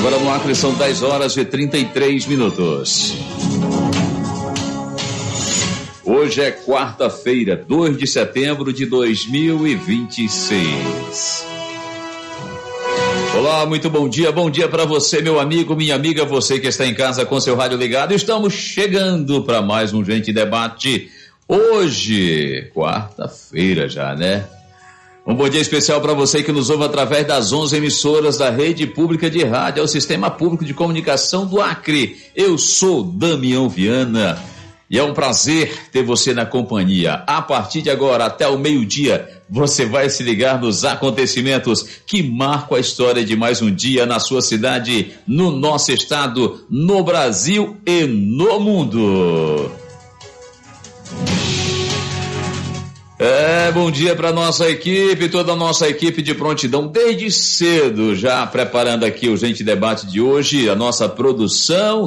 Agora no Acre são 10h33. Hoje é quarta-feira, 2 de setembro de 2026. Olá, muito bom dia para você, meu amigo, minha amiga, você que está em casa com seu rádio ligado. Estamos chegando para mais um Gente Debate. Hoje, quarta-feira já, né? Um bom dia especial para você que nos ouve através das 11 emissoras da Rede Pública de Rádio, é o Sistema Público de Comunicação do Acre. Eu sou Damião Viana e é um prazer ter você na companhia. A partir de agora, até o meio-dia, você vai se ligar nos acontecimentos que marcam a história de mais um dia na sua cidade, no nosso estado, no Brasil e no mundo. Bom dia para nossa equipe, toda a nossa equipe de prontidão, desde cedo, já preparando aqui o Gente Debate de hoje, a nossa produção,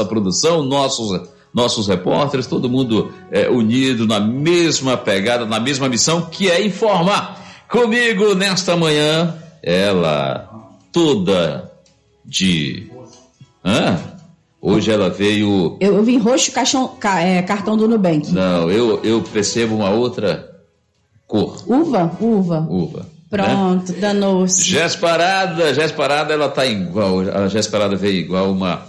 nossos repórteres, todo mundo unido na mesma pegada, na mesma missão, que é informar. Comigo nesta manhã, ela toda de... Hoje ela veio... Eu vim roxo, cartão do Nubank. Não, eu percebo uma outra cor. Uva. Pronto, né? Danou-se. Jéssica Parada, ela tá igual, a Jéssica Parada veio igual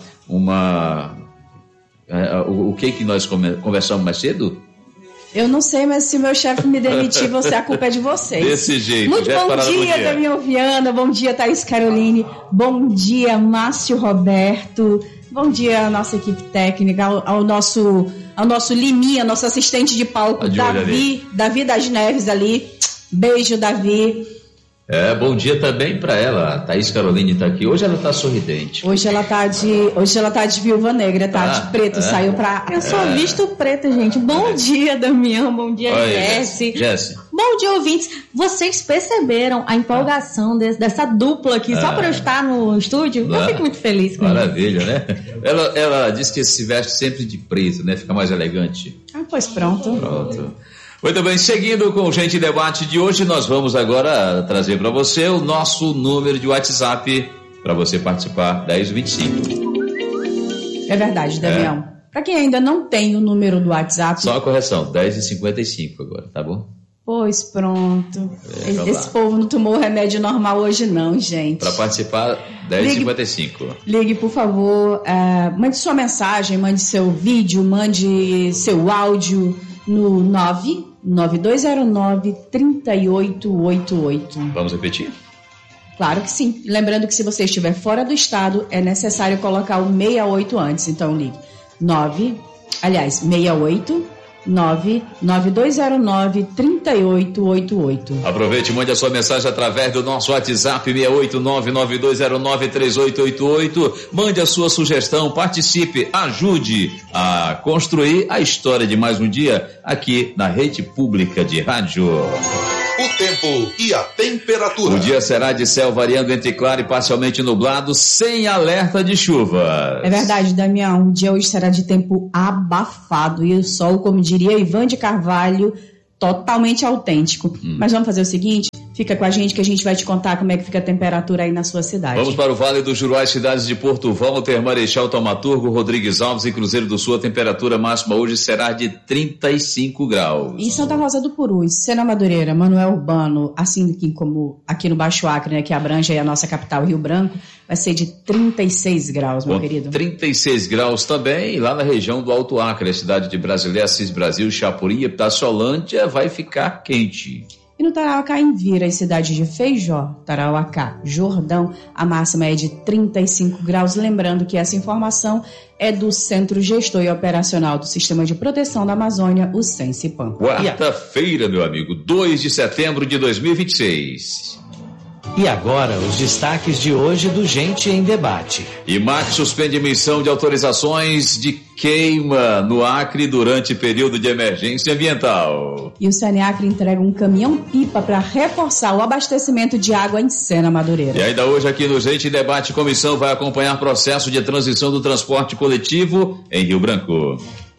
o que nós conversamos mais cedo? Eu não sei, mas se meu chefe me demitir, a culpa é de vocês. Desse jeito. Muito bom dia, Damião Viana, bom dia, Thaís Caroline, bom dia, Márcio Roberto, bom dia à nossa equipe técnica, ao nosso Liminha, nosso assistente de palco, Davi das Neves ali, beijo, Davi. Bom dia também para ela, a Thaís Caroline está aqui, hoje ela está sorridente. Hoje ela tá de viúva negra, tá? De preto, saiu pra... Eu sou visto preta, gente. Bom dia, Damião, bom dia, Jesse. Bom dia, ouvintes. Vocês perceberam a empolgação dessa dupla aqui, só para eu estar no estúdio? Eu fico muito feliz com isso. Maravilha, né? Ela diz que se veste sempre de preto, né? Fica mais elegante. Pois pronto. Muito bem, seguindo com o Gente Debate de hoje, nós vamos agora trazer para você o nosso número de WhatsApp para você participar, 10h25. É verdade, Damião. Para quem ainda não tem o número do WhatsApp... Só a correção, 10h55 agora, tá bom? Pois pronto. Esse povo não tomou o remédio normal hoje não, gente. Para participar, 10h55. Ligue, por favor, mande sua mensagem, mande seu vídeo, mande seu áudio no 99209-3888. Vamos repetir? Claro que sim. Lembrando que se você estiver fora do estado, é necessário colocar o 68 antes. Então ligue 6899209-3888. Aproveite e mande a sua mensagem através do nosso WhatsApp 6899209-3888. Mande a sua sugestão, participe, ajude a construir a história de mais um dia aqui na Rede Pública de Rádio. O tempo e a temperatura. O dia será de céu variando entre claro e parcialmente nublado, sem alerta de chuva. É verdade, Damião. O dia hoje será de tempo abafado e o sol, como diria Ivan de Carvalho, totalmente autêntico. Mas vamos fazer o seguinte, fica com a gente que a gente vai te contar como é que fica a temperatura aí na sua cidade. Vamos para o Vale do Juruá, cidades de Porto Walter, Marechal Taumaturgo, Rodrigues Alves e Cruzeiro do Sul. A temperatura máxima hoje será de 35 graus. Em Santa Rosa do Purus, Sena Madureira, Manoel Urbano, assim como aqui no Baixo Acre, né, que abrange aí a nossa capital, Rio Branco, vai ser de 36 graus, meu querido. 36 graus também, lá na região do Alto Acre, a cidade de Brasileira, Assis Brasil, Chapuri, Itaciolândia, vai ficar quente. E no Tarauacá, em Vira, cidade de Feijó, Tarauacá, Jordão, a máxima é de 35 graus. Lembrando que essa informação é do Centro Gestor e Operacional do Sistema de Proteção da Amazônia, o Sensipan. Quarta-feira, meu amigo, 2 de setembro de 2026. E agora, os destaques de hoje do Gente em Debate. IMAC suspende emissão de autorizações de queima no Acre durante período de emergência ambiental. E o Saneacre entrega um caminhão-pipa para reforçar o abastecimento de água em Sena Madureira. E ainda hoje aqui no Gente em Debate, comissão vai acompanhar processo de transição do transporte coletivo em Rio Branco.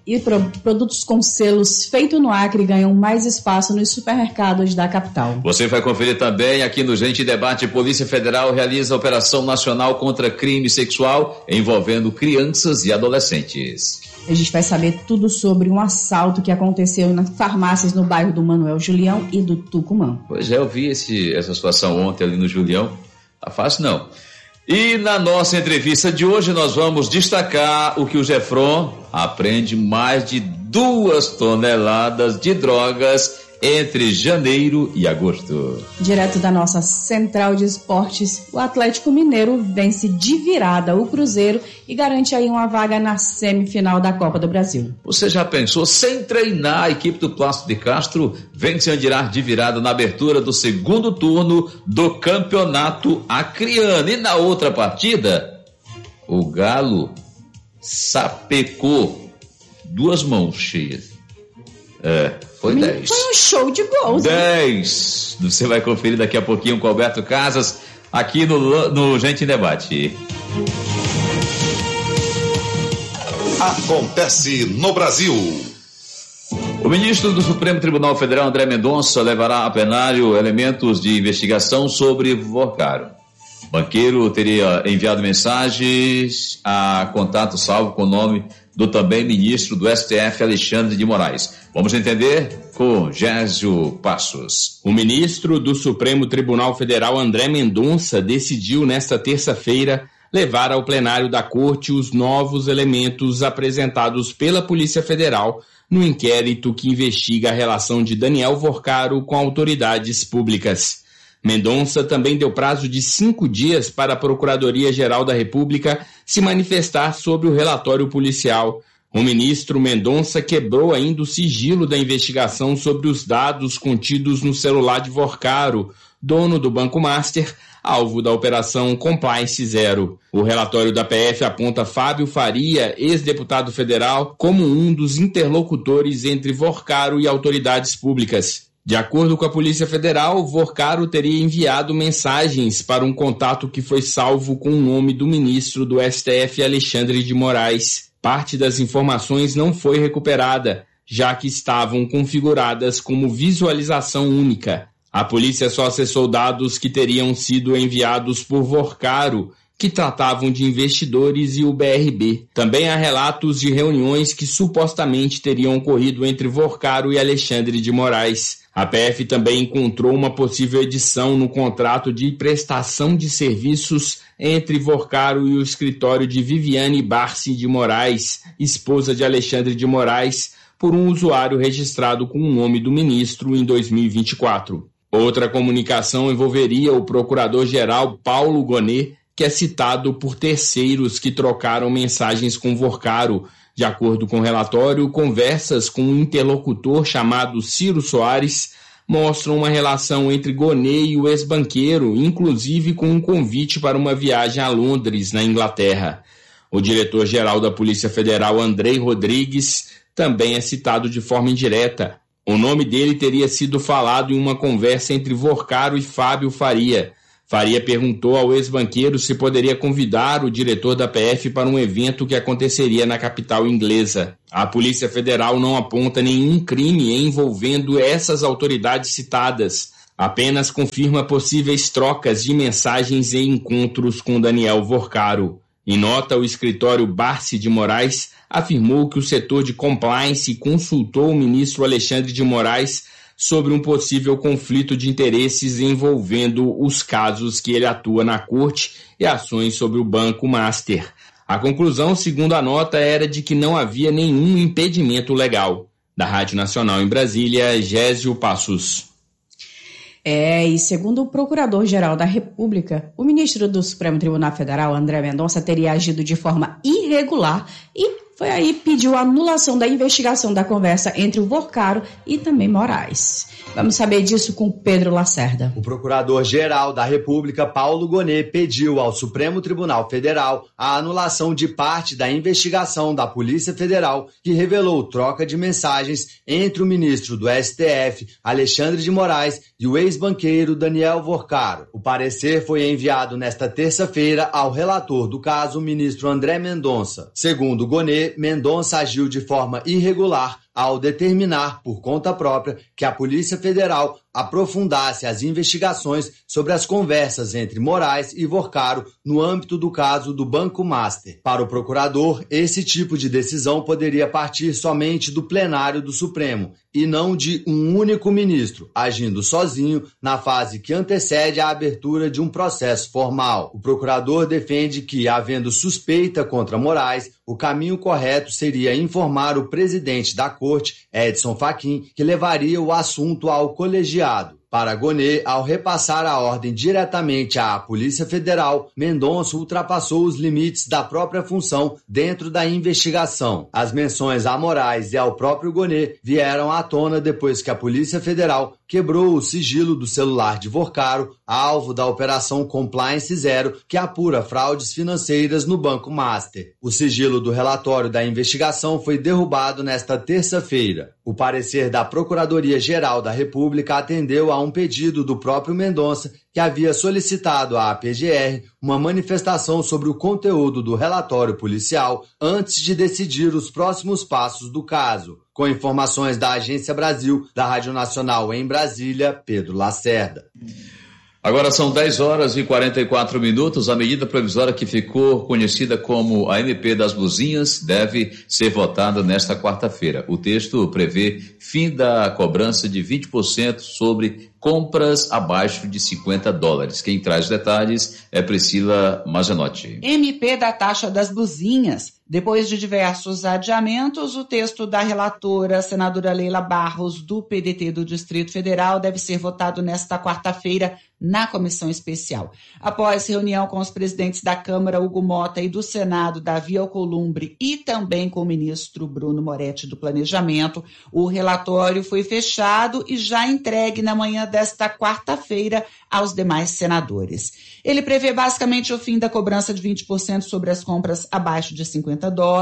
E produtos com selos feito no Acre ganham mais espaço nos supermercados da capital. Você vai conferir também aqui no Gente Debate. Polícia Federal realiza a Operação Nacional contra Crime Sexual envolvendo crianças e adolescentes. A gente vai saber tudo sobre um assalto que aconteceu nas farmácias no bairro do Manuel Julião e do Tucumã. Pois é, eu vi essa situação ontem ali no Julião. Tá fácil não. E na nossa entrevista de hoje nós vamos destacar o que o Gefron apreende mais de 2 toneladas de drogas entre janeiro e agosto. Direto da nossa central de esportes, o Atlético Mineiro vence de virada o Cruzeiro e garante aí uma vaga na semifinal da Copa do Brasil. Você já pensou, sem treinar, a equipe do Plácido de Castro vence Andirá de virada na abertura do segundo turno do campeonato acreano. E na outra partida, o Galo sapecou 2 mãos cheias. Foi 10. Foi um show de gols. 10. Né? Você vai conferir daqui a pouquinho com o Alberto Casas, aqui no Gente em Debate. Acontece no Brasil. O ministro do Supremo Tribunal Federal, André Mendonça, levará a plenário elementos de investigação sobre Vorcaro. O banqueiro teria enviado mensagens a contato salvo com o nome do também ministro do STF, Alexandre de Moraes. Vamos entender com Gésio Passos. O ministro do Supremo Tribunal Federal, André Mendonça, decidiu nesta terça-feira levar ao plenário da Corte os novos elementos apresentados pela Polícia Federal no inquérito que investiga a relação de Daniel Vorcaro com autoridades públicas. Mendonça também deu prazo de 5 dias para a Procuradoria-Geral da República se manifestar sobre o relatório policial. O ministro Mendonça quebrou ainda o sigilo da investigação sobre os dados contidos no celular de Vorcaro, dono do Banco Master, alvo da Operação Compliance Zero. O relatório da PF aponta Fábio Faria, ex-deputado federal, como um dos interlocutores entre Vorcaro e autoridades públicas. De acordo com a Polícia Federal, Vorcaro teria enviado mensagens para um contato que foi salvo com o nome do ministro do STF, Alexandre de Moraes. Parte das informações não foi recuperada, já que estavam configuradas como visualização única. A polícia só acessou dados que teriam sido enviados por Vorcaro, que tratavam de investidores e o BRB. Também há relatos de reuniões que supostamente teriam ocorrido entre Vorcaro e Alexandre de Moraes. A PF também encontrou uma possível edição no contrato de prestação de serviços entre Vorcaro e o escritório de Viviane Barsi de Moraes, esposa de Alexandre de Moraes, por um usuário registrado com o nome do ministro em 2024. Outra comunicação envolveria o procurador-geral Paulo Gonet, que é citado por terceiros que trocaram mensagens com Vorcaro. De acordo com o relatório, conversas com um interlocutor chamado Ciro Soares mostram uma relação entre Gonet e o ex-banqueiro, inclusive com um convite para uma viagem a Londres, na Inglaterra. O diretor-geral da Polícia Federal, Andrei Rodrigues, também é citado de forma indireta. O nome dele teria sido falado em uma conversa entre Vorcaro e Fábio Faria. Faria perguntou ao ex-banqueiro se poderia convidar o diretor da PF para um evento que aconteceria na capital inglesa. A Polícia Federal não aponta nenhum crime envolvendo essas autoridades citadas, apenas confirma possíveis trocas de mensagens e encontros com Daniel Vorcaro. Em nota, o escritório Barsi de Moraes afirmou que o setor de compliance consultou o ministro Alexandre de Moraes sobre um possível conflito de interesses envolvendo os casos que ele atua na corte e ações sobre o Banco Master. A conclusão, segundo a nota, era de que não havia nenhum impedimento legal. Da Rádio Nacional em Brasília, Gésio Passos. E segundo o Procurador-Geral da República, o ministro do Supremo Tribunal Federal, André Mendonça, teria agido de forma irregular e pediu a anulação da investigação da conversa entre o Vorcaro e também Moraes. Vamos saber disso com Pedro Lacerda. O Procurador-Geral da República, Paulo Gonet, pediu ao Supremo Tribunal Federal a anulação de parte da investigação da Polícia Federal que revelou troca de mensagens entre o ministro do STF, Alexandre de Moraes, e o ex-banqueiro Daniel Vorcaro. O parecer foi enviado nesta terça-feira ao relator do caso, o ministro André Mendonça. Segundo Gonet, Gonê, Mendonça agiu de forma irregular ao determinar, por conta própria, que a Polícia Federal aprofundasse as investigações sobre as conversas entre Moraes e Vorcaro no âmbito do caso do Banco Master. Para o procurador, esse tipo de decisão poderia partir somente do plenário do Supremo e não de um único ministro, agindo sozinho na fase que antecede a abertura de um processo formal. O procurador defende que, havendo suspeita contra Moraes, o caminho correto seria informar o presidente da Corte, Edson Fachin, que levaria o assunto ao colegiado. Para Gonê, ao repassar a ordem diretamente à Polícia Federal, Mendonça ultrapassou os limites da própria função dentro da investigação. As menções a Moraes e ao próprio Gonê vieram à tona depois que a Polícia Federal quebrou o sigilo do celular de Vorcaro, alvo da Operação Compliance Zero, que apura fraudes financeiras no Banco Master. O sigilo do relatório da investigação foi derrubado nesta terça-feira. O parecer da Procuradoria-Geral da República atendeu a um pedido do próprio Mendonça, que havia solicitado à PGR uma manifestação sobre o conteúdo do relatório policial antes de decidir os próximos passos do caso. Com informações da Agência Brasil, da Rádio Nacional em Brasília, Pedro Lacerda. Agora são 10 horas e 44 minutos. A medida provisória que ficou conhecida como a MP das Blusinhas deve ser votada nesta quarta-feira. O texto prevê fim da cobrança de 20% sobre compras abaixo de $50. Quem traz detalhes é Priscila Mazenotti. MP da taxa das blusinhas. Depois de diversos adiamentos, o texto da relatora, senadora Leila Barros, do PDT do Distrito Federal, deve ser votado nesta quarta-feira na comissão especial. Após reunião com os presidentes da Câmara, Hugo Mota, e do Senado, Davi Alcolumbre, e também com o ministro Bruno Moretti do Planejamento, o relatório foi fechado e já entregue na manhã desta quarta-feira aos demais senadores. Ele prevê basicamente o fim da cobrança de 20% sobre as compras abaixo de $50.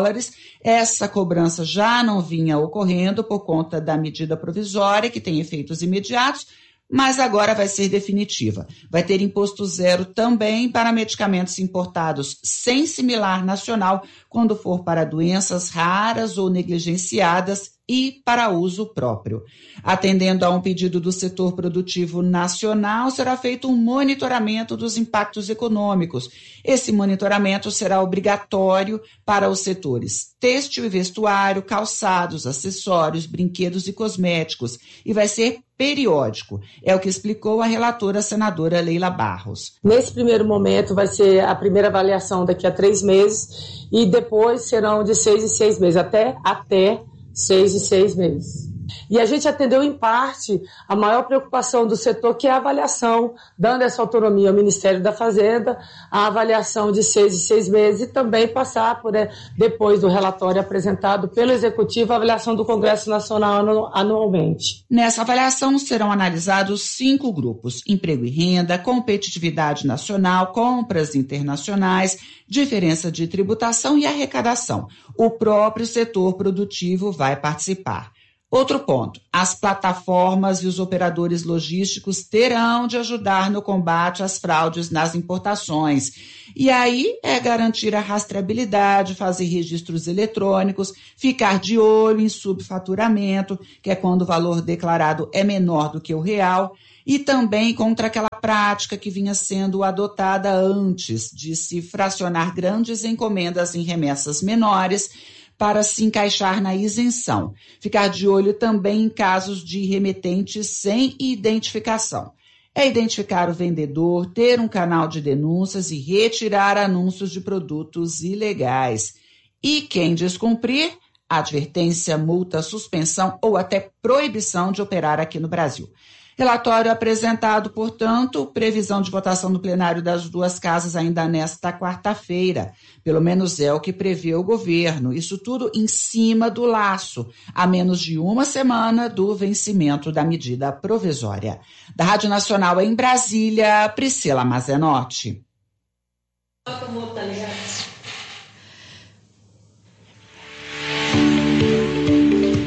Essa cobrança já não vinha ocorrendo por conta da medida provisória, que tem efeitos imediatos, mas agora vai ser definitiva. Vai ter imposto zero também para medicamentos importados sem similar nacional, quando for para doenças raras ou negligenciadas e para uso próprio. Atendendo a um pedido do setor produtivo nacional, será feito um monitoramento dos impactos econômicos. Esse monitoramento será obrigatório para os setores têxtil e vestuário, calçados, acessórios, brinquedos e cosméticos, e vai ser periódico. É o que explicou a relatora senadora Leila Barros. Nesse primeiro momento vai ser a primeira avaliação daqui a 3 meses e depois serão de 6 em 6 meses, até 6 em 6 meses. E a gente atendeu, em parte, a maior preocupação do setor, que é a avaliação, dando essa autonomia ao Ministério da Fazenda, a avaliação de 6 em 6 meses e também passar por, depois do relatório apresentado pelo Executivo, a avaliação do Congresso Nacional anualmente. Nessa avaliação serão analisados 5 grupos: emprego e renda, competitividade nacional, compras internacionais, diferença de tributação e arrecadação. O próprio setor produtivo vai participar. Outro ponto: as plataformas e os operadores logísticos terão de ajudar no combate às fraudes nas importações. E aí é garantir a rastreabilidade, fazer registros eletrônicos, ficar de olho em subfaturamento, que é quando o valor declarado é menor do que o real, e também contra aquela prática que vinha sendo adotada antes de se fracionar grandes encomendas em remessas menores, para se encaixar na isenção. Ficar de olho também em casos de remetentes sem identificação. É identificar o vendedor, ter um canal de denúncias e retirar anúncios de produtos ilegais. E quem descumprir, advertência, multa, suspensão ou até proibição de operar aqui no Brasil. Relatório apresentado, portanto, previsão de votação no plenário das 2 casas ainda nesta quarta-feira. Pelo menos é o que prevê o governo. Isso tudo em cima do laço, a menos de 1 semana do vencimento da medida provisória. Da Rádio Nacional em Brasília, Priscila Mazenotti.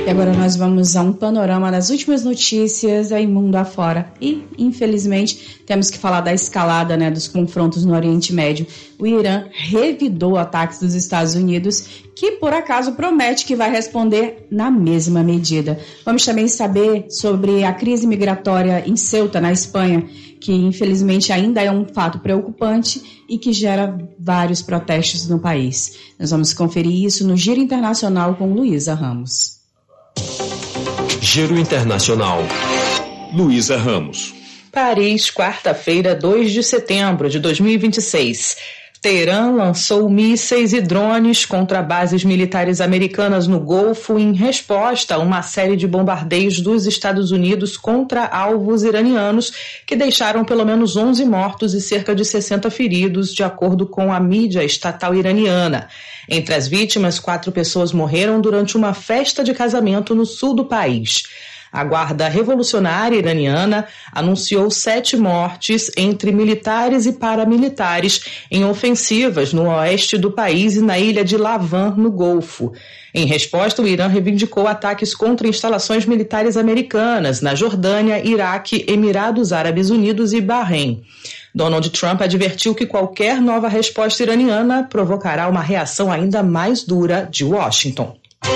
E agora nós vamos a um panorama das últimas notícias aí mundo afora. E, infelizmente, temos que falar da escalada, né, dos confrontos no Oriente Médio. O Irã revidou ataques dos Estados Unidos, que por acaso promete que vai responder na mesma medida. Vamos também saber sobre a crise migratória em Ceuta, na Espanha, que infelizmente ainda é um fato preocupante e que gera vários protestos no país. Nós vamos conferir isso no Giro Internacional com Luísa Ramos. Giro Internacional. Luísa Ramos. Paris, quarta-feira, 2 de setembro de 2026. Teherã lançou mísseis e drones contra bases militares americanas no Golfo em resposta a uma série de bombardeios dos Estados Unidos contra alvos iranianos que deixaram pelo menos 11 mortos e cerca de 60 feridos, de acordo com a mídia estatal iraniana. Entre as vítimas, 4 pessoas morreram durante uma festa de casamento no sul do país. A Guarda Revolucionária Iraniana anunciou 7 mortes entre militares e paramilitares em ofensivas no oeste do país e na ilha de Lavan, no Golfo. Em resposta, o Irã reivindicou ataques contra instalações militares americanas na Jordânia, Iraque, Emirados Árabes Unidos e Bahrein. Donald Trump advertiu que qualquer nova resposta iraniana provocará uma reação ainda mais dura de Washington.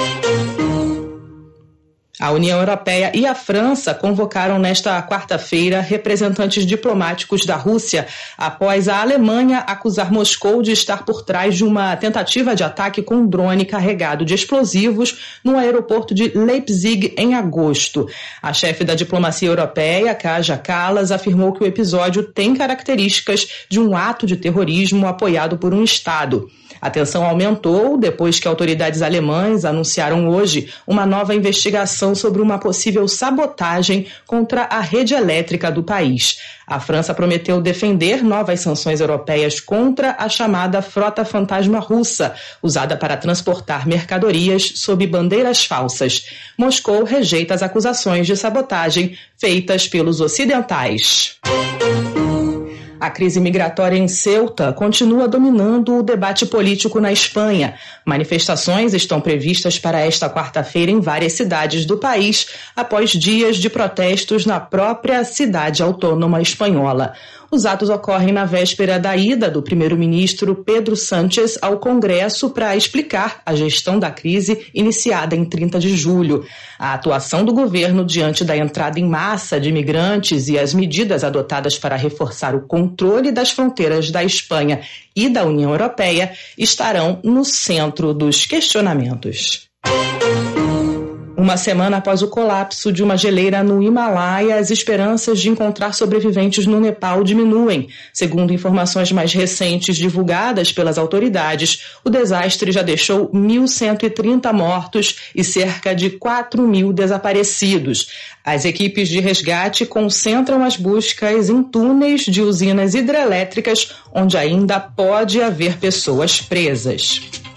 A União Europeia e a França convocaram nesta quarta-feira representantes diplomáticos da Rússia após a Alemanha acusar Moscou de estar por trás de uma tentativa de ataque com um drone carregado de explosivos no aeroporto de Leipzig em agosto. A chefe da diplomacia europeia, Kaja Kallas, afirmou que o episódio tem características de um ato de terrorismo apoiado por um Estado. A tensão aumentou depois que autoridades alemãs anunciaram hoje uma nova investigação sobre uma possível sabotagem contra a rede elétrica do país. A França prometeu defender novas sanções europeias contra a chamada frota fantasma russa, usada para transportar mercadorias sob bandeiras falsas. Moscou rejeita as acusações de sabotagem feitas pelos ocidentais. A crise migratória em Ceuta continua dominando o debate político na Espanha. Manifestações estão previstas para esta quarta-feira em várias cidades do país, após dias de protestos na própria cidade autônoma espanhola. Os atos ocorrem na véspera da ida do primeiro-ministro Pedro Sánchez ao Congresso para explicar a gestão da crise iniciada em 30 de julho. A atuação do governo diante da entrada em massa de imigrantes e as medidas adotadas para reforçar o controle das fronteiras da Espanha e da União Europeia estarão no centro dos questionamentos. Uma semana após o colapso de uma geleira no Himalaia, as esperanças de encontrar sobreviventes no Nepal diminuem. Segundo informações mais recentes divulgadas pelas autoridades, o desastre já deixou 1.130 mortos e cerca de 4.000 desaparecidos. As equipes de resgate concentram as buscas em túneis de usinas hidrelétricas, onde ainda pode haver pessoas presas.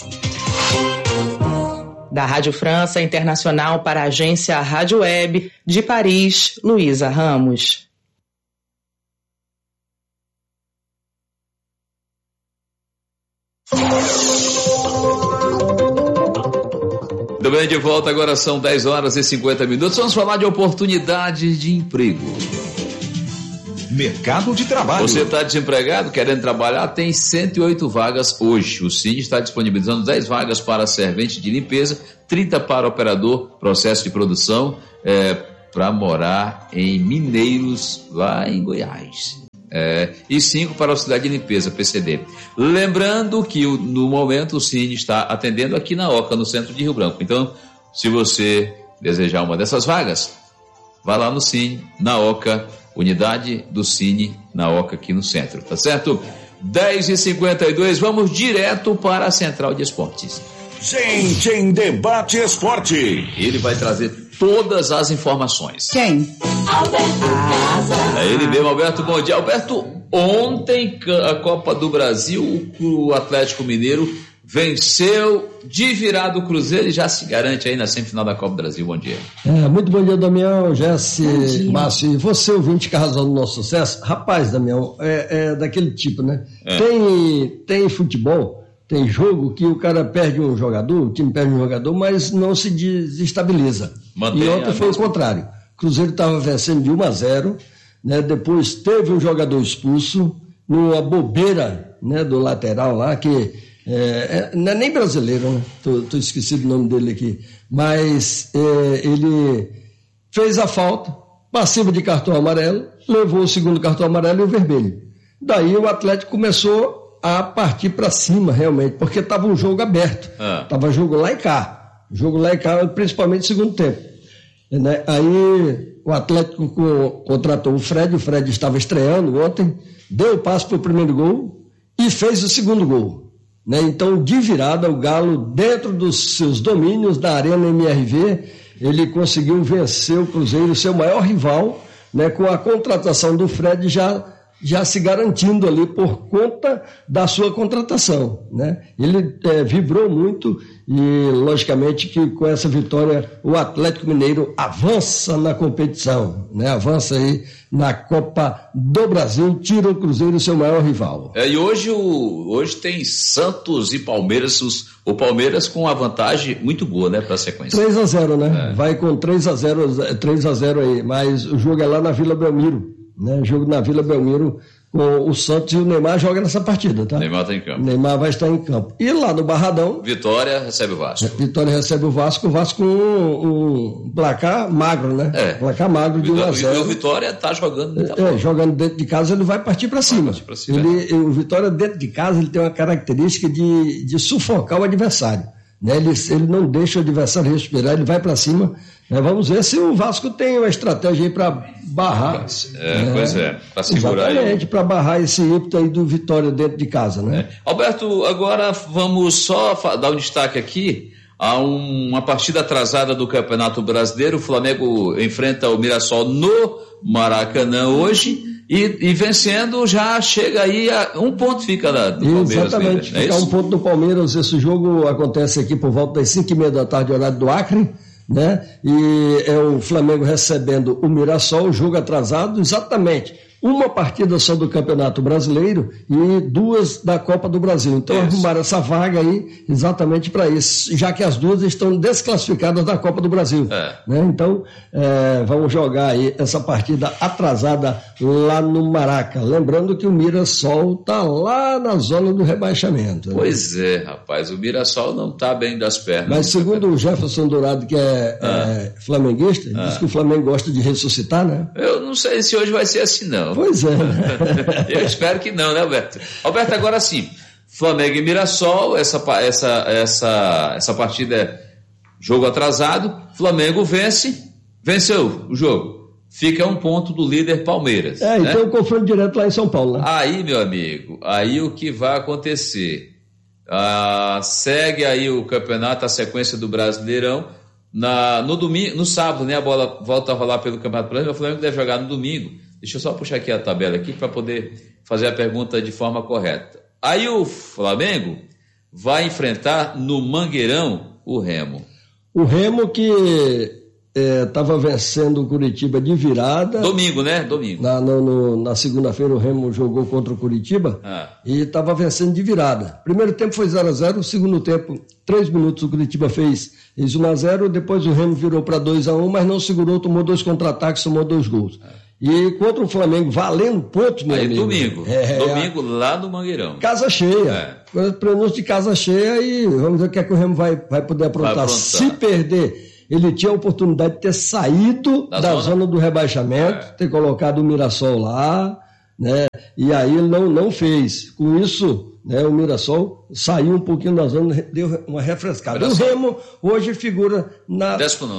Da Rádio França Internacional para a agência Rádio Web, de Paris, Luísa Ramos. Muito bem, de volta, agora são 10 horas e 50 minutos. Vamos falar de oportunidades de emprego. Mercado de trabalho. Você está desempregado, querendo trabalhar? Tem 108 vagas hoje. O Cine está disponibilizando 10 vagas para servente de limpeza, 30 para operador, processo de produção, para morar em Mineiros, lá em Goiás. E 5 para auxiliar de limpeza, PCD. Lembrando que no momento o Cine está atendendo aqui na Oca, no centro de Rio Branco. Então, se você desejar uma dessas vagas, vá lá no Cine, na Oca, unidade do Cine, na Oca, aqui no centro, tá certo? 10h52, vamos direto para a Central de Esportes. Gente em Debate Esporte. Ele vai trazer todas as informações. Quem? Alberto. É ele mesmo, Alberto, bom dia. Alberto, ontem a Copa do Brasil, o Atlético Mineiro venceu de virada o Cruzeiro e já se garante aí na semifinal da Copa do Brasil. Bom dia. Muito bom dia, Damião, Jesse, Márcio. E você, ouvinte que arrasou no nosso sucesso, rapaz, Damião, é daquele tipo, né? Tem futebol Tem jogo que o cara perde um jogador, o time perde um jogador, mas não se desestabiliza. E ontem foi o contrário. O Cruzeiro estava vencendo de 1-0, né? Depois teve um jogador expulso, numa bobeira, né, do lateral lá, que não é nem brasileiro, né? Tô esquecido o nome dele aqui. Mas ele fez a falta, passiva de cartão amarelo, levou o segundo cartão amarelo e o vermelho. Daí o Atlético começou a partir para cima, realmente, porque estava um jogo aberto. Estava jogo lá e cá. Jogo lá e cá, principalmente no segundo tempo. Né? Aí o Atlético contratou o Fred estava estreando ontem, deu o passe para o primeiro gol e fez o segundo gol. Né? Então, de virada, o Galo, dentro dos seus domínios da Arena MRV, ele conseguiu vencer o Cruzeiro, seu maior rival, né? Com a contratação do Fred já se garantindo ali por conta da sua contratação, né? Ele vibrou muito e, logicamente, que com essa vitória o Atlético Mineiro avança na competição, né? Avança aí na Copa do Brasil, tira o Cruzeiro, seu maior rival. E hoje tem Santos e Palmeiras, o Palmeiras com uma vantagem muito boa, né, para a sequência. 3-0, né? Vai com 3-0 aí, mas o jogo é lá na Vila Belmiro. Né, jogo na Vila Belmiro com o Santos e o Neymar joga nessa partida, tá? Neymar está em campo. Neymar vai estar em campo. E lá no Barradão... Vitória recebe o Vasco. Vitória recebe o Vasco com um placar magro, né? Placar magro de 1-0. E o Vitória está jogando. Jogando dentro de casa, ele vai partir para cima. O Vitória dentro de casa, ele tem uma característica de sufocar o adversário. Né? Ele não deixa o adversário respirar, ele vai para cima. Vamos ver se o Vasco tem uma estratégia aí para barrar. Pois é, para segurar. Exatamente, para barrar esse ímpeto aí do Vitória dentro de casa, né? Alberto, agora vamos só dar um destaque aqui a uma partida atrasada do Campeonato Brasileiro. O Flamengo enfrenta o Mirassol no Maracanã hoje. E vencendo já chega aí a um ponto fica do Palmeiras. Exatamente, fica um ponto do Palmeiras. Esse jogo acontece aqui por volta das 5:30 da tarde, horário do Acre, né? E é o Flamengo recebendo o Mirassol, jogo atrasado, exatamente uma partida só do Campeonato Brasileiro e 2 da Copa do Brasil. Então arrumaram essa vaga aí exatamente para isso, já que as 2 estão desclassificadas da Copa do Brasil. Né? Então vamos jogar aí essa partida atrasada lá no Maraca. Lembrando que o Mirassol está lá na zona do rebaixamento. Né? Pois é, rapaz, o Mirassol não está bem das pernas. Mas segundo o Jefferson Dourado, que é flamenguista, diz que o Flamengo gosta de ressuscitar, né? Eu não sei se hoje vai ser assim, não. Pois é. Eu espero que não, né, Alberto? Alberto, agora sim, Flamengo e Mirassol, essa partida é jogo atrasado, Flamengo venceu o jogo, fica um ponto do líder Palmeiras. Né? Então o confronto direto lá em São Paulo, né? Aí, meu amigo, aí o que vai acontecer? Segue aí o campeonato, a sequência do Brasileirão, no domingo, no sábado, né, a bola volta a rolar pelo Campeonato Brasileiro, o Flamengo deve jogar no domingo. Deixa eu só puxar aqui a tabela aqui para poder fazer a pergunta de forma correta. Aí o Flamengo vai enfrentar no Mangueirão o Remo. O Remo que estava vencendo o Curitiba de virada. Domingo, né? Domingo. Na segunda-feira o Remo jogou contra o Curitiba e estava vencendo de virada. Primeiro tempo foi 0-0, segundo tempo, 3 minutos o Curitiba fez 1-0, depois o Remo virou para 2-1, mas não segurou, tomou 2 contra-ataques, tomou 2 gols. E contra o Flamengo, valendo pontos, meu amigo. Domingo. Domingo lá no Mangueirão. Casa cheia. Prenúncio de casa cheia e vamos ver o que é que o Remo vai poder aprontar. Se perder, ele tinha a oportunidade de ter saído da zona do rebaixamento, ter colocado o Mirassol lá, né? E aí ele não fez. Com isso, né, o Mirassol saiu um pouquinho da zona, deu uma refrescada. O Remo hoje figura na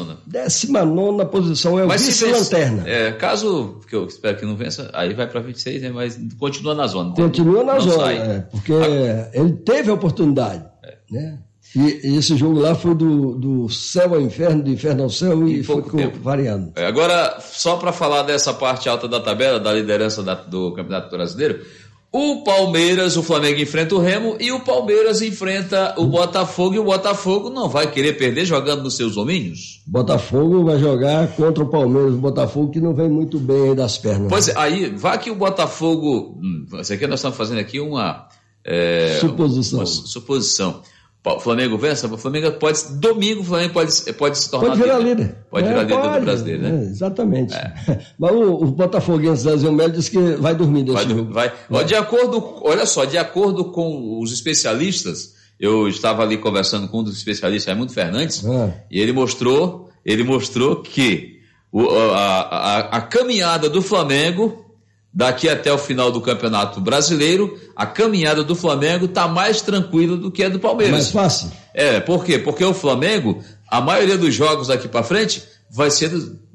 19ª posição, é o vice-lanterna. Caso, que eu espero que não vença, aí vai para 26, né, mas continua na zona. Continua na zona, porque ele teve a oportunidade. Né? E esse jogo lá foi do céu ao inferno, do inferno ao céu, e foi variando. Agora, só para falar dessa parte alta da tabela, da liderança do Campeonato Brasileiro, o Palmeiras, o Flamengo enfrenta o Remo e o Palmeiras enfrenta o Botafogo, e o Botafogo não vai querer perder jogando nos seus domínios? Botafogo vai jogar contra o Palmeiras, o Botafogo que não vem muito bem aí das pernas. Pois é, aí, vai que o Botafogo, isso aqui nós estamos fazendo aqui Suposição. Uma suposição. O Flamengo vence, o Flamengo domingo o Flamengo pode se tornar pode virar líder. Pode virar líder do brasileiro, né? Exatamente. Mas o botafoguense Zé Melo disse que vai dormir desse jogo. De acordo com os especialistas, eu estava ali conversando com um dos especialistas, Raimundo Fernandes, e ele mostrou que a caminhada do Flamengo, daqui até o final do Campeonato Brasileiro, a caminhada do Flamengo está mais tranquila do que a do Palmeiras. Mais fácil? Por quê? Porque o Flamengo, a maioria dos jogos daqui para frente, vai ser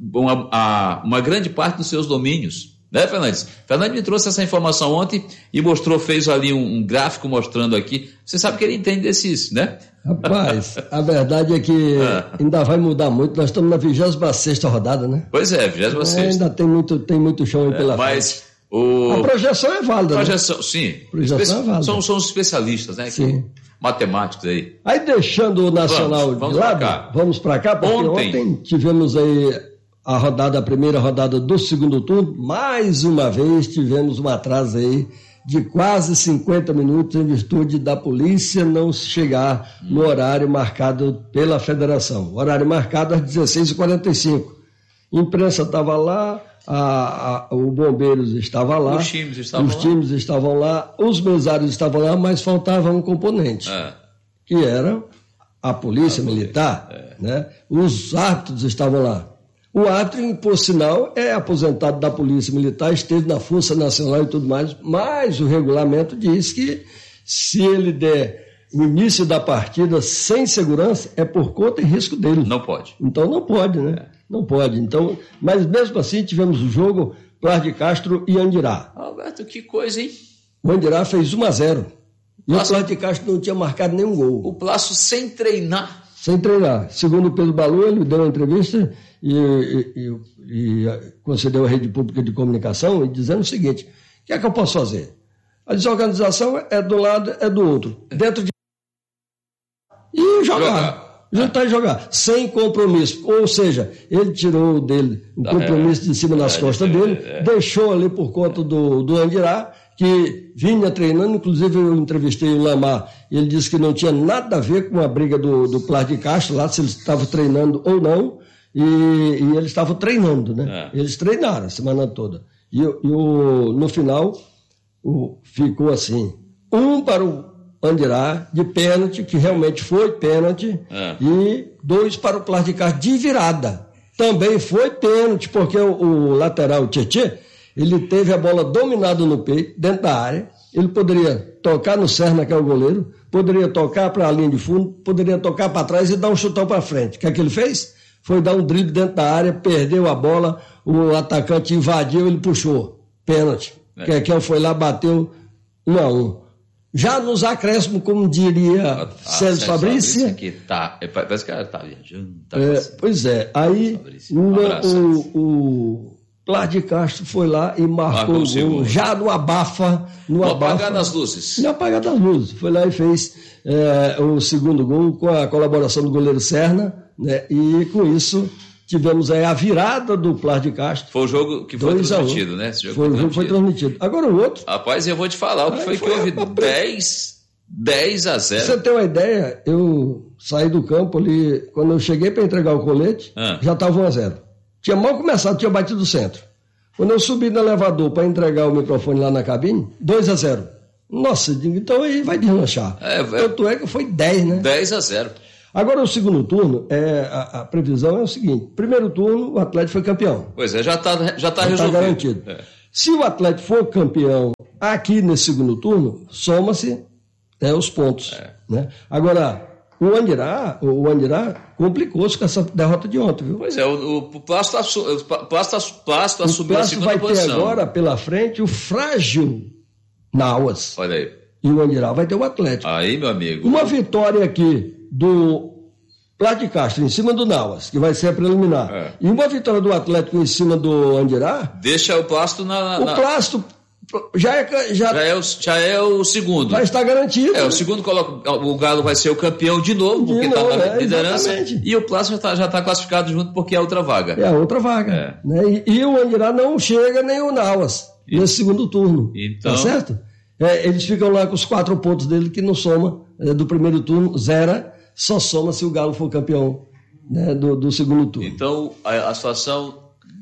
uma grande parte dos seus domínios. Né, Fernandes? Fernandes me trouxe essa informação ontem e fez ali um gráfico mostrando aqui. Você sabe que ele entende desses, né? Rapaz, a verdade é que ainda vai mudar muito. Nós estamos na 26ª rodada, né? Pois é, 26ª. Ainda tem muito chão aí pela frente. A projeção é válida. Sim. Projeção é válida. São os especialistas, né? Sim. Matemáticos aí. Aí deixando o Nacional de lado, vamos para cá, porque ontem tivemos aí a primeira rodada do segundo turno. Mais uma vez tivemos um atraso aí de quase 50 minutos em virtude da polícia não chegar no horário marcado pela federação. Horário marcado às 16h45. A imprensa estava lá, o Bombeiros estava lá, os times estavam lá, os mesários estavam lá, mas faltava um componente, que era a polícia militar, né? Os árbitros estavam lá. O árbitro, por sinal, é aposentado da Polícia Militar, esteve na Força Nacional e tudo mais, mas o regulamento diz que se ele der o início da partida sem segurança, é por conta e risco dele. Não pode. Então não pode, né? Não pode. Então, mas mesmo assim tivemos o jogo Plas de Castro e Andirá. Alberto, que coisa, hein? O Andirá fez 1-0. E o Plas de Castro não tinha marcado nenhum gol. O Plácio sem treinar. Sem treinar. Segundo o Pedro Balu, ele deu uma entrevista e concedeu a Rede Pública de Comunicação e dizendo o seguinte: o que é que eu posso fazer? A desorganização é do lado, é do outro. Dentro de... E jogar. Juntar e jogar. Sem compromisso. Ou seja, ele tirou dele o compromisso de cima nas costas dele, deixou ali por conta do Andirá, que vinha treinando. Inclusive eu entrevistei o Lamar, e ele disse que não tinha nada a ver com a briga do Plas de Castro, lá se ele estava treinando ou não, e eles estavam treinando, né? Eles treinaram a semana toda. E no final ficou assim, 1 para o Andirá de pênalti, que realmente foi pênalti, e 2 para o Plas de Castro de virada. Também foi pênalti, porque o lateral Tietê, ele teve a bola dominada no peito, dentro da área. Ele poderia tocar no Serna, que é o goleiro, poderia tocar para a linha de fundo, poderia tocar para trás e dar um chutão para frente. O que é que ele fez? Foi dar um drible dentro da área, perdeu a bola, o atacante invadiu, ele puxou. Pênalti. Quem foi lá, bateu 1-1. Já nos acréscimos, como diria Célio Fabrício... Parece que ela está viajando. Pois é, aí o Plas de Castro foi lá e marcou o gol, já no abafa. No apagar das luzes. No apagar das luzes. Foi lá e fez o segundo gol com a colaboração do goleiro Serna, né? E com isso tivemos aí a virada do Plas de Castro. Foi o jogo que foi transmitido, né? Esse jogo foi transmitido. Agora o outro... Rapaz, eu vou te falar o que foi que houve. 10-0. Você tem uma ideia, eu saí do campo ali, quando eu cheguei para entregar o colete, já estava 1-0. Tinha mal começado, tinha batido o centro. Quando eu subi no elevador para entregar o microfone lá na cabine, 2-0. Nossa, então aí vai deslanchar. Tanto é que foi 10, né? 10-0. Agora o segundo turno, a previsão é o seguinte: primeiro turno, o Atlético foi campeão. Pois é, já tá resolvido. Garantido. Se o Atlético for campeão aqui nesse segundo turno, soma-se os pontos. Né? Agora, o Andirá complicou-se com essa derrota de ontem, viu? Pois é, o Plácio assumiu a segunda vai posição. Ter agora pela frente o frágil Nauas. Olha aí. E o Andirá vai ter o Atlético. Aí, meu amigo. Uma vitória aqui do Plas de Castro em cima do Nauas, que vai ser a preliminar, e uma vitória do Atlético em cima do Andirá, deixa o Plástico O Plástico já é o segundo. Vai estar garantido. O segundo o Galo vai ser o campeão de novo, porque está na liderança. Exatamente. E o Plástico já está classificado junto porque é a outra vaga. É a outra vaga. Né? E o Andirá não chega nem o Nauas nesse segundo turno. Então... Tá certo? Eles ficam lá com os 4 pontos dele, que não soma do primeiro turno, zera, só soma se o Galo for campeão, né, do segundo turno. Então, a situação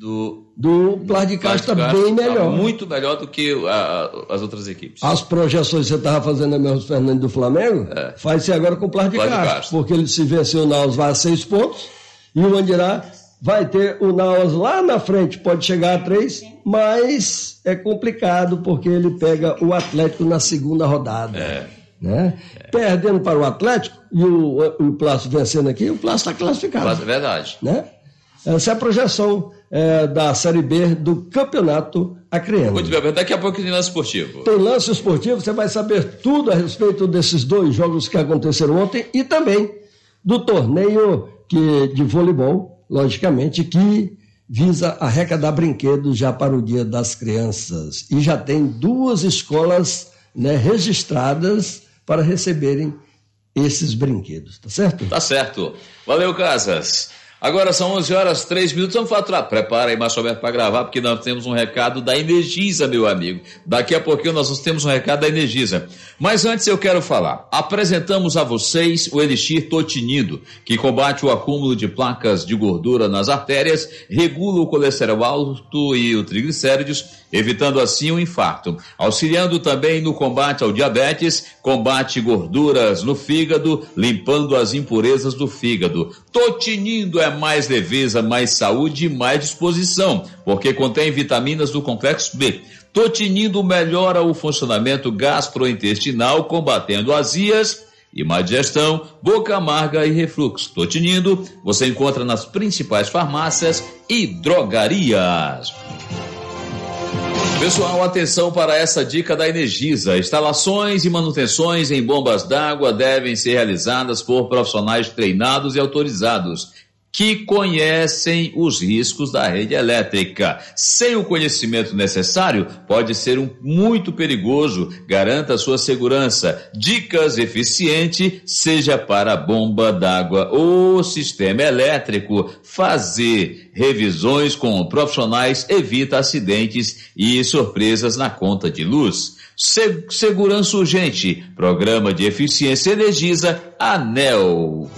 do Plas de Castro está bem melhor. Muito melhor do que as outras equipes. As projeções que você estava fazendo a Melros Fernandes do Flamengo, faz-se agora com o Plas de Castro, porque ele se vencer o Nauas vai a 6 pontos, e o Andirá vai ter o Nauas lá na frente, pode chegar a 3, mas é complicado porque ele pega o Atlético na segunda rodada. Né? Perdendo para o Atlético e o Plácio vencendo aqui, o Plácio está classificado. É verdade. Né? Essa é a projeção da Série B do Campeonato Acreano. Muito bem, daqui a pouco tem lance esportivo. Tem lance esportivo, você vai saber tudo a respeito desses 2 jogos que aconteceram ontem e também do torneio de voleibol, logicamente, que visa arrecadar brinquedos já para o Dia das Crianças. E já tem 2 escolas, né, registradas para receberem esses brinquedos, tá certo? Tá certo. Valeu, Casas. Agora são 11h03, vamos faturar. Prepara aí, Márcio Alberto, para gravar, porque nós temos um recado da Energisa, meu amigo. Daqui a pouquinho nós temos um recado da Energisa. Mas antes eu quero falar. Apresentamos a vocês o Elixir Totinindo, que combate o acúmulo de placas de gordura nas artérias, regula o colesterol alto e o triglicéridos, evitando assim o infarto. Auxiliando também no combate ao diabetes, combate gorduras no fígado, limpando as impurezas do fígado. Totinindo é mais leveza, mais saúde e mais disposição, porque contém vitaminas do complexo B. Totinindo melhora o funcionamento gastrointestinal, combatendo azias e má digestão, boca amarga e refluxo. Totinindo você encontra nas principais farmácias e drogarias. Pessoal, atenção para essa dica da Energisa. Instalações e manutenções em bombas d'água devem ser realizadas por profissionais treinados e autorizados, que conhecem os riscos da rede elétrica. Sem o conhecimento necessário, pode ser muito perigoso. Garanta a sua segurança. Dicas eficientes, seja para bomba d'água ou sistema elétrico. Fazer revisões com profissionais evita acidentes e surpresas na conta de luz. Segurança urgente. Programa de Eficiência Energisa, ANEEL.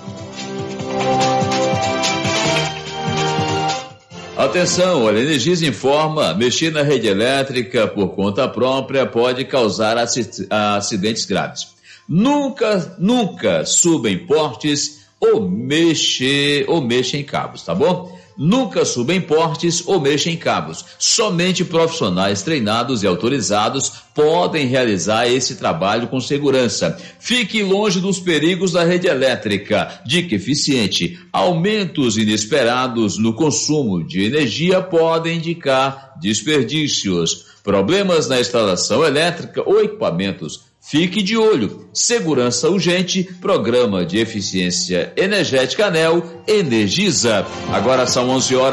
Atenção, a Energisa informa, mexer na rede elétrica por conta própria pode causar acidentes graves. Nunca suba em postes ou mexa em cabos, tá bom? Nunca suba em postes ou mexa em cabos. Somente profissionais treinados e autorizados podem realizar esse trabalho com segurança. Fique longe dos perigos da rede elétrica. Dica eficiente: aumentos inesperados no consumo de energia podem indicar desperdícios. Problemas na instalação elétrica ou equipamentos. Fique de olho. Segurança urgente, Programa de Eficiência Energética ANEEL, Energisa. Agora são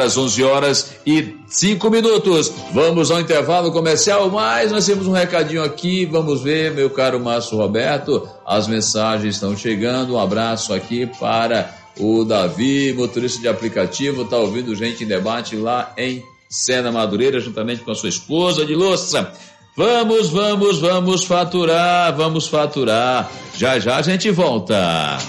11h05. Vamos ao intervalo comercial, mas nós temos um recadinho aqui. Vamos ver, meu caro Márcio Roberto, as mensagens estão chegando. Um abraço aqui para o Davi, motorista de aplicativo, está ouvindo Gente em Debate lá em Sena Madureira, juntamente com a sua esposa de louça. Vamos faturar. Já a gente volta.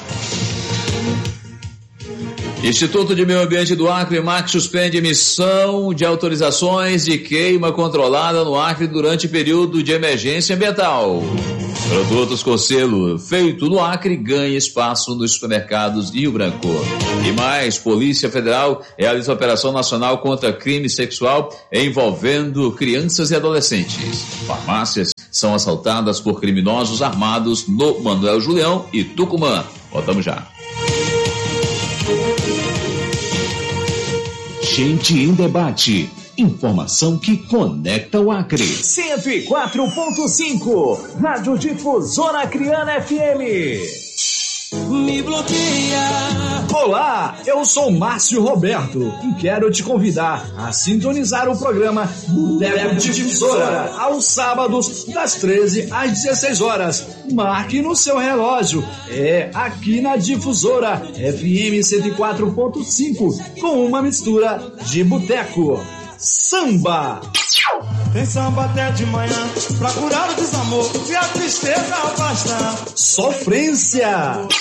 Instituto de Meio Ambiente do Acre, MAC, suspende emissão de autorizações de queima controlada no Acre durante período de emergência ambiental. Produtos com selo feito no Acre ganha espaço nos supermercados de Rio Branco. E mais, Polícia Federal realiza operação nacional contra crime sexual envolvendo crianças e adolescentes. Farmácias são assaltadas por criminosos armados no Manuel Julião e Tucumã. Voltamos já. Gente em Debate. Informação que conecta o Acre. 104.5 Rádio Difusora Acreana FM. Me bloqueia. Olá, eu sou Márcio Roberto e quero te convidar a sintonizar o programa Boteco Difusora aos sábados das 13 às 16 horas. Marque no seu relógio. É aqui na Difusora FM 104.5 com uma mistura de boteco. samba. Tem samba até de manhã pra curar o desamor e a tristeza afastar. Sofrência.